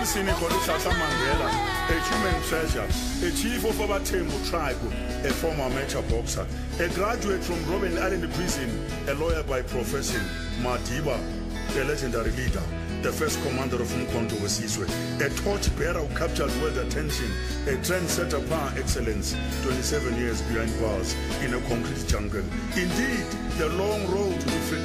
Nelson Ikolisa Mandela, a human treasure, a chief of Abatembu tribe, a former amateur boxer, a graduate from Robben Island Prison, a lawyer by profession, Madiba, a legendary leader, the first commander of Mkonto Wesizwe, a torchbearer who captured world attention, a trendsetter par excellence, 27 years behind bars in a concrete jungle. Indeed, the long road to freedom